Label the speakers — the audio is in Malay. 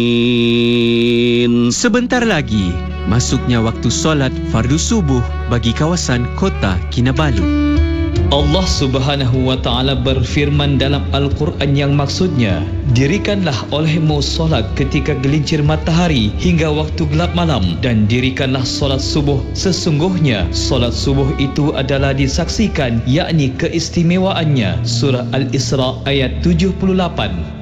Speaker 1: Sebentar lagi, masuknya waktu solat fardu subuh bagi kawasan kota Kinabalu.
Speaker 2: Allah Subhanahu wa Ta'ala berfirman dalam Al-Quran yang maksudnya, dirikanlah olehmu solat ketika gelincir matahari hingga waktu gelap malam, dan dirikanlah solat subuh. Sesungguhnya solat subuh itu adalah disaksikan, yakni keistimewaannya. Surah Al-Isra ayat 78.